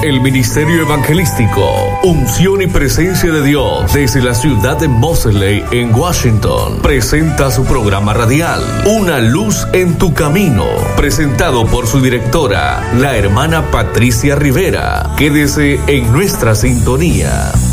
El Ministerio Evangelístico Unción y Presencia de Dios desde la ciudad de Moseley en Washington presenta su programa radial Una Luz en tu Camino, presentado por su directora, la hermana Patricia Rivera. Quédese en nuestra sintonía.